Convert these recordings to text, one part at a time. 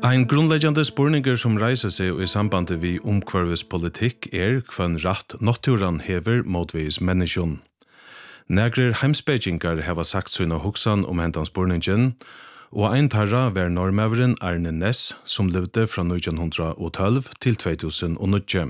Ein grundleggjande spurningar som reiser seg i sambandet vi omkvarvespolitikk hvann ratt naturen hever motvis menneskjon. Negrir heimsbeigingar heva sagt sina hugsan hentan spurningen, og ein tarra var normøveren Arne Næss, som levde fra 1912 til 2009.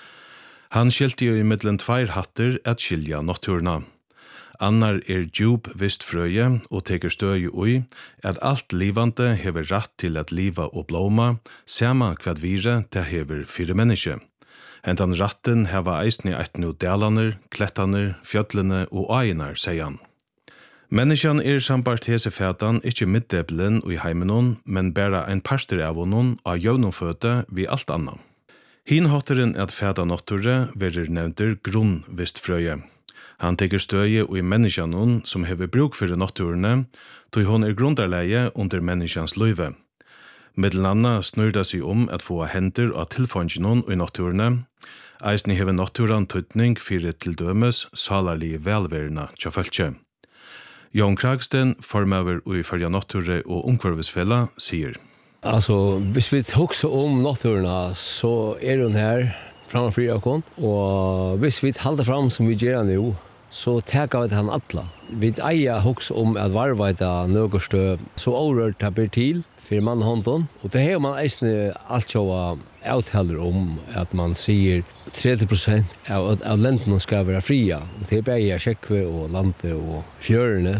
Han skilte jo i middelen tveir hatter at skilja naturna. Annar djup vistfrøye og teker støy ui at alt livande hever ratt til at liva og blåma, sama kvad vire det hever fire menneske. Hentan ratten heva eisni eitnu delaner, klettaner, fjöllene og ainar, sier han. Menneskjan sambart hese fætan ikkje middeblen og i heimenon, men bæra ein parster av honom av jøvnumføte vi alt anna. Hinhotteren at fæta natture verir nevnter grunnvistfrøye. Han teker støye og i menneskjanon som hever bruk for naturene, tog hon grundarleie under menneskjans løyve. Middelanna snurda seg at få hender av tilfangenon i naturene. Eisni hever naturen tøytning fyrir til dømes salarlige velverna tja følge. Jon Kragsten, formøver i Førja Nature og Omkvarvesfella, sier: Altså, hvis vi husker naturene, så hun her framfor oss, og hvis vi halder fram som vi gjør nå, så teker vi til han alla. Vi eier husker at varveida nøgestø så orørt det blir til for mannhånden, og det har man eisne alt så avtaler at man sier 30% av lendene skal være fria, og det er bare Kjekve og Lande og Fjørene,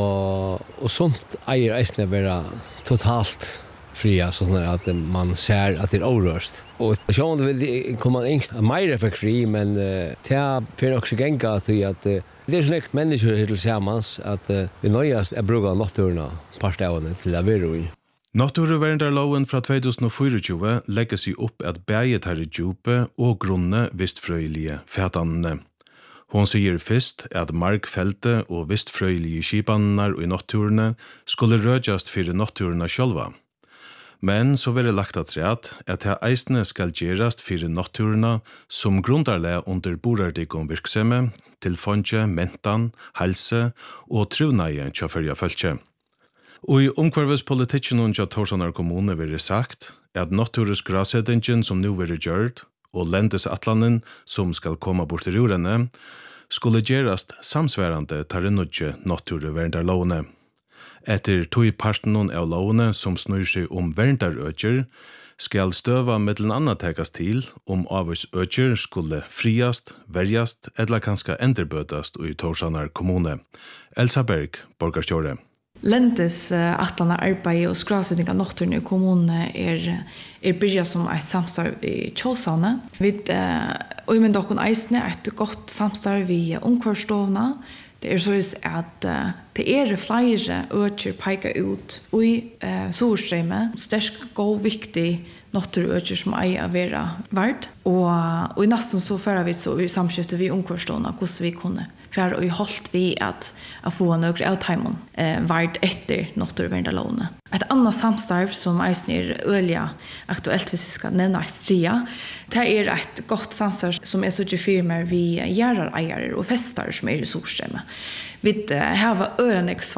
og sånt eier eisne være totalt fria, sånn at man ser at det orørst. Og så vil komme engst mer effekt fri, men det er også genga til at det sånn ekkert mennesker til samans at vi nøyast bruka naturna parstavene til å være i. Naturverndarloven fra 2024 legger seg opp at begge tar djupe og grunne vistfrøyelige fætanene. Hon sier først at markfelte og vistfrøyelige skipanene i naturene skulle rødjast for naturene sjølva. Men så vil det lagt at det eisne skal gjerast for naturene som grundarle under borardigon virksomhet, tilfondje, mentan, helse og truvneie tja Førja følge. Og i omkvarvespolitikken under Torsanar kommune vil det sagt at naturens grasetingen som nu vil gjørt, og lendes atlanen som skal komme bort til jordene, skulle gjerast samsværende tar en nødje naturverndarlovene. Etter parten av lovene som snur seg verndarøkjer, skal støva mittelen annet tekas til avvis økjer skulle friast, verjast eller kanskje enderbøtast i Torsanar kommune. Elsa Berg, borgarstjåre. Lentes attana arbeid og skrasetning av naturen i kommunen byrja som et samstarv i Tjåsane. Vi og med dokken eisne et godt samstarv i omkvarstovna. Det så at det flere økjer peika ut og i Sorstrømme, sterk god viktig naturøkjer som eier å være verd. Og i nesten så fører vi så i samskiftet vi omkvarstovna hvordan vi kunne for og holdt vi at få noen av timon vard etter naturverndarlovene. Et annet samstarv som eisen øyelige aktuelt hvis vi skal nevne et tria, det et godt samstarv som så ikke firmer vi gjerrareiere og festar som i Sorstrømme. Vi har øyne